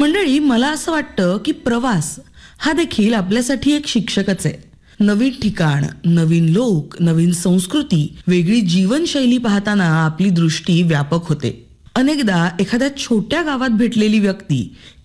मंडळी, मला असं वाटतं की प्रवास हा देखील आपल्यासाठी एक शिक्षकच आहे. नवीन ठिकाण, नवीन लोक, नवीन संस्कृती, वेगळी जीवनशैली पाहताना आपली दृष्टी व्यापक होते. अनेकदा एखाद्या छोट्या गावात भेटलेली व्यक्ती